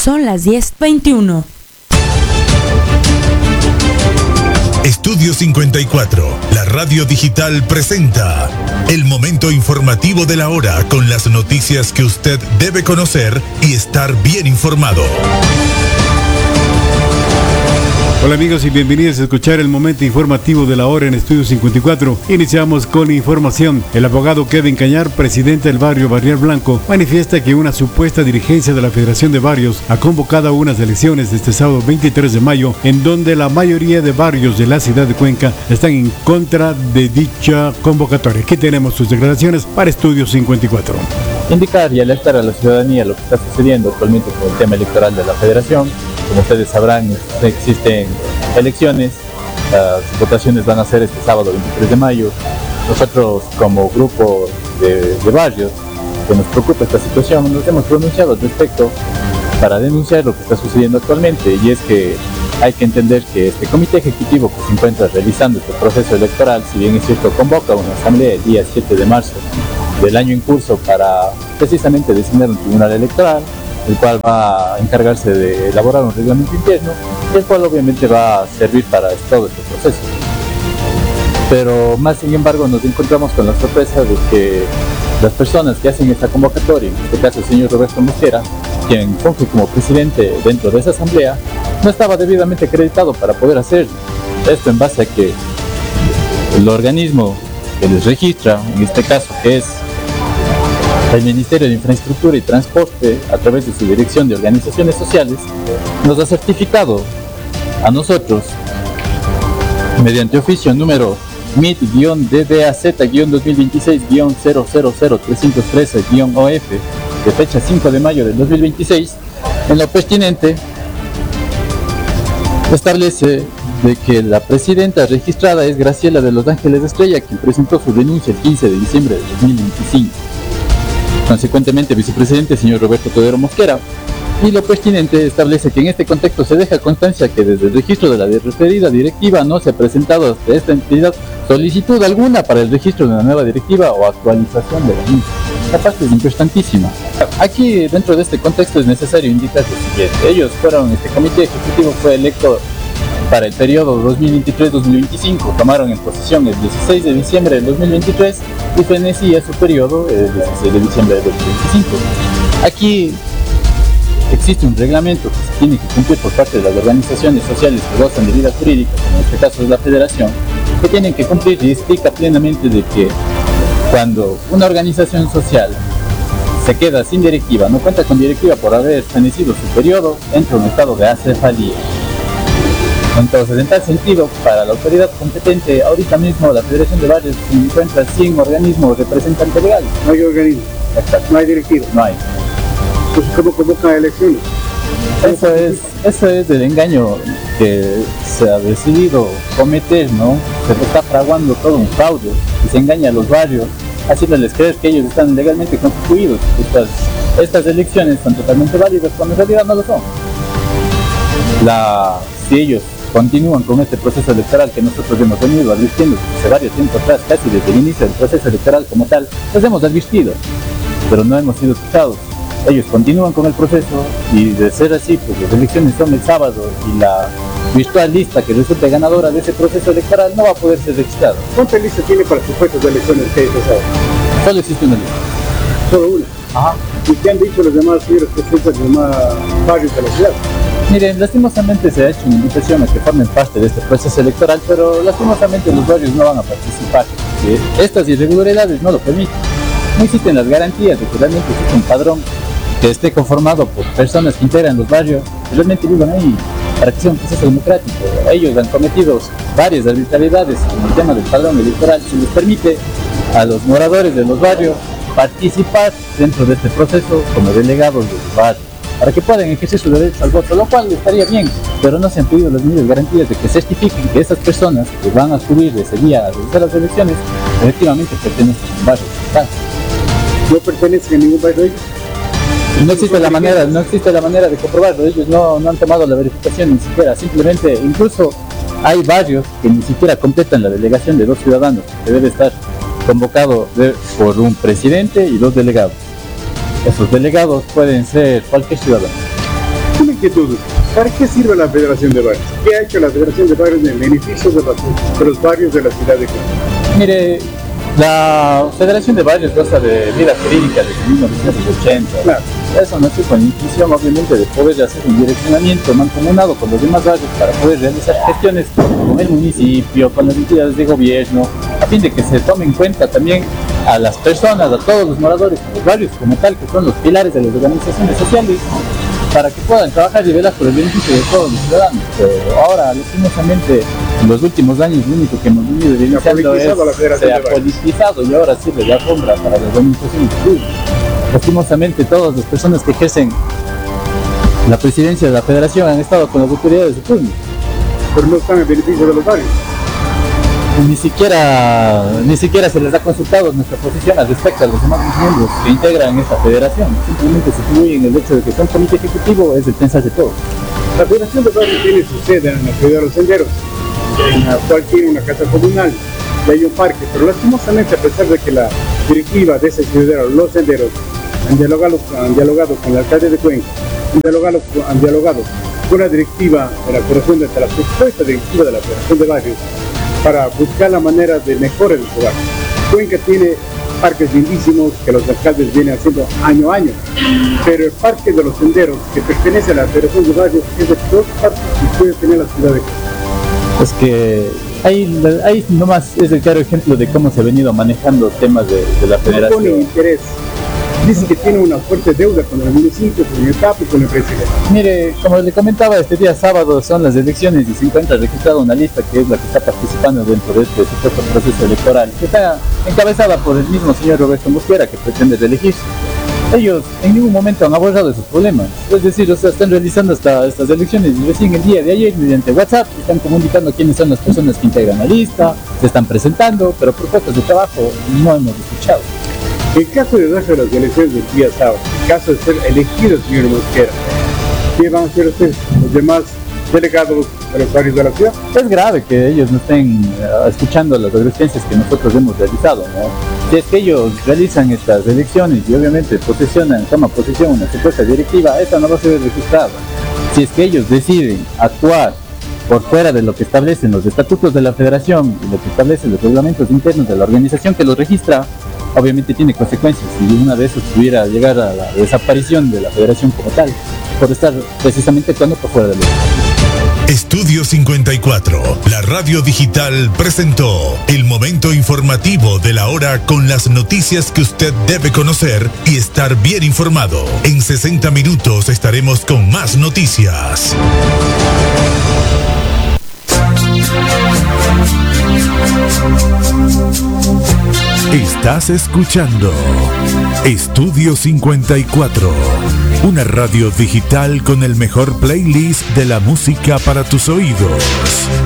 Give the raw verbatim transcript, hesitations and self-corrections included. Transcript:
Son las diez veintiuno. Estudio cincuenta y cuatro, la radio digital presenta el momento informativo de la hora con las noticias que usted debe conocer y estar bien informado. Hola amigos y bienvenidos a escuchar el momento informativo de la hora en Estudio cincuenta y cuatro. Iniciamos con información. El abogado Kevin Cañar, presidente del barrio Barrial Blanco, manifiesta que una supuesta dirigencia de la Federación de Barrios ha convocado a unas elecciones este sábado veintitrés de mayo, en donde la mayoría de barrios de la ciudad de Cuenca están en contra de dicha convocatoria. Aquí tenemos sus declaraciones para Estudio cincuenta y cuatro. Indicar y alertar a la ciudadanía lo que está sucediendo actualmente con el tema electoral de la Federación. Como ustedes sabrán, existen elecciones, las votaciones van a ser este sábado veintitrés de mayo. Nosotros como grupo de, de barrios que nos preocupa esta situación, nos hemos pronunciado al respecto para denunciar lo que está sucediendo actualmente, y es que hay que entender que este comité ejecutivo que se encuentra realizando este proceso electoral, si bien es cierto, convoca una asamblea el día siete de marzo del año en curso para precisamente designar un tribunal electoral, el cual va a encargarse de elaborar un reglamento interno, el cual obviamente va a servir para todo este proceso. Pero más sin embargo nos encontramos con la sorpresa de que las personas que hacen esta convocatoria, en este caso el señor Roberto Mosquera, quien funge como presidente dentro de esa asamblea, no estaba debidamente acreditado para poder hacerlo. Esto en base a que el organismo que les registra, en este caso que es el Ministerio de Infraestructura y Transporte, a través de su Dirección de Organizaciones Sociales, nos ha certificado a nosotros, mediante oficio número M I T D B A Z dos mil veintiséis cero cero cero trescientos trece O F, de fecha cinco de mayo del dos mil veintiséis, en lo pertinente establece de que la presidenta registrada es Graciela de los Ángeles Estrella, quien presentó su denuncia el quince de diciembre de dos mil veinticinco. Consecuentemente, vicepresidente señor Roberto Todero Mosquera, y lo pertinente establece que en este contexto se deja constancia que desde el registro de la referida directiva no se ha presentado hasta esta entidad solicitud alguna para el registro de una nueva directiva o actualización de la misma. Esta parte es importantísima. Aquí, dentro de este contexto, es necesario indicar lo siguiente. Ellos fueron, este comité ejecutivo fue electo para el periodo dos mil veintitrés dos mil veinticinco, tomaron en posesión el dieciséis de diciembre del dos mil veintitrés y fenecía su periodo el dieciséis de diciembre del dos mil veinticinco. Aquí existe un reglamento que se tiene que cumplir por parte de las organizaciones sociales que gozan de vida jurídica, como en este caso es la Federación, que tienen que cumplir, y explica plenamente de que cuando una organización social se queda sin directiva, no cuenta con directiva por haber fenecido su periodo, entra en un estado de acefalía. Entonces, en tal sentido, para la autoridad competente, ahorita mismo la Federación de Barrios se encuentra sin organismo representante legal. No hay organismo. Exacto. No hay directiva. No hay. Entonces, ¿cómo convocan elecciones? Eso es, eso es el engaño que se ha decidido cometer, ¿no? Se está fraguando todo un fraude y se engaña a los barrios, haciéndoles creer que ellos están legalmente constituidos. Estas, estas elecciones son totalmente válidas cuando en realidad no lo son. La, si ellos continúan con este proceso electoral que nosotros hemos venido advirtiendo desde varios tiempo atrás, casi desde el inicio del proceso electoral como tal, los hemos advertido, pero no hemos sido escuchados. Ellos continúan con el proceso y de ser así, pues las elecciones son el sábado y la virtual lista que resulte ganadora de ese proceso electoral no va a poder ser registrada. ¿Cuántas listas tiene para sus puestos de elecciones que se sabe? Solo existe una lista. Solo una. Ajá. ¿Y qué han dicho los demás señores que ocupan los demás barrios de la ciudad? Miren, lastimosamente se ha hecho una invitación a que formen parte de este proceso electoral, pero lastimosamente los barrios no van a participar. Estas irregularidades no lo permiten. No existen las garantías de que realmente existe un padrón que esté conformado por personas que integran los barrios, que realmente vivan ahí, para que sea un proceso democrático. Ellos han cometido varias arbitrariedades en el tema del padrón electoral. Se les permite a los moradores de los barrios participar dentro de este proceso como delegados de los barrios, para que puedan ejercer su derecho al voto, lo cual estaría bien, pero no se han pedido las medidas garantías de que certifiquen que esas personas que van a acudir ese día a realizar las elecciones efectivamente pertenecen a un barrio. ¿No pertenecen a ningún barrio ellos? No existe la manera, no existe la manera de comprobarlo. Ellos no, no han tomado la verificación ni siquiera, simplemente, incluso hay barrios que ni siquiera completan la delegación de dos ciudadanos, que debe estar convocado de, por un presidente y dos delegados. Esos delegados pueden ser cualquier ciudadano. inquietud. ¿Para qué sirve la Federación de Barrios? ¿Qué ha hecho la Federación de Barrios en beneficio de los, de los barrios de la ciudad de Cuenca? Mire, la Federación de Barrios goza de vida jurídica desde mil novecientos ochenta. Claro. Eso nació con la intención, obviamente, de poder hacer un direccionamiento mancomunado con los demás barrios para poder realizar gestiones con el municipio, con las entidades de gobierno, a fin de que se tome en cuenta también a las personas, a todos los moradores de los barrios como tal, que son los pilares de las organizaciones sociales, para que puedan trabajar y velar por el beneficio de todos los ciudadanos. Pero ahora, lastimosamente, en los últimos años, lo único que hemos venido evidenciando es que se ha politizado y ahora sirve de alfombra para las administraciones públicas. Lastimosamente, todas las personas que ejercen la presidencia de la federación han estado con las autoridades de turno. Pero no están en beneficio de los barrios. Ni siquiera, ni siquiera se les ha consultado nuestra posición al respecto a los demás miembros que integran esta federación. Simplemente se atribuyen el hecho de que son comité ejecutivo, es el pensar de todos. La Federación de Barrios tiene su sede en la ciudad de los senderos, en la cual tiene una casa comunal y hay un parque, pero lastimosamente, a pesar de que la directiva de ese ciudadero, los senderos, han dialogado, han dialogado con el alcalde de Cuenca, han dialogado, han dialogado con la directiva de la Federación de, de la supuesta directiva de la Federación de Barrios, para buscar la manera de mejora de su barrio. Cuenca tiene parques lindísimos que los alcaldes vienen haciendo año a año, pero el parque de los senderos, que pertenece a la Federación de Barrios, es de dos parques que puede tener la ciudad de Cuenca. Es que ahí, ahí nomás es el claro ejemplo de cómo se ha venido manejando temas de, de la federación. No pone interés. Dice que tiene una fuerte deuda con el municipio, con el C A P y con el presidente. Mire, como le comentaba, este día sábado son las elecciones y se encuentra registrada una lista que es la que está participando dentro de este supuesto proceso electoral, que está encabezada por el mismo señor Roberto Mosquera, que pretende reelegirse. Ellos en ningún momento han abordado esos problemas, es decir, o sea, están realizando hasta estas elecciones y recién el día de ayer mediante WhatsApp están comunicando quiénes son las personas que integran la lista, se están presentando, pero propuestas de trabajo no hemos escuchado. En caso de darse las elecciones del día sábado, en caso de ser elegido el señor Mosquera, ¿qué van a hacer ustedes, los demás delegados de los barrios de la ciudad? Es grave que ellos no estén uh, escuchando las advertencias que nosotros hemos realizado, ¿no? Si es que ellos realizan estas elecciones y obviamente posesionan, toman posesión una supuesta directiva, esta no va a ser registrada. Si es que ellos deciden actuar por fuera de lo que establecen los estatutos de la federación y lo que establecen los reglamentos internos de la organización que los registra, obviamente tiene consecuencias y una de esas pudiera llegar a la desaparición de la federación como tal, por estar precisamente actuando por fuera de lo que... Estudio cincuenta y cuatro, la radio digital presentó el momento informativo de la hora con las noticias que usted debe conocer y estar bien informado. En sesenta minutos estaremos con más noticias. Estás escuchando Estudio cincuenta y cuatro, una radio digital con el mejor playlist de la música para tus oídos.